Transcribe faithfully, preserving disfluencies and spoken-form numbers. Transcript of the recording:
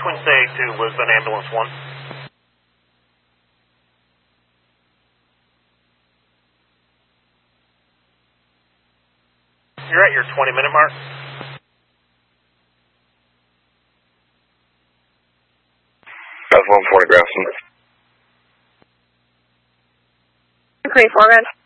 Twin State to Lisbon, Ambulance one. You're at your twenty minute mark. That's one forty Grafton. Three four, good.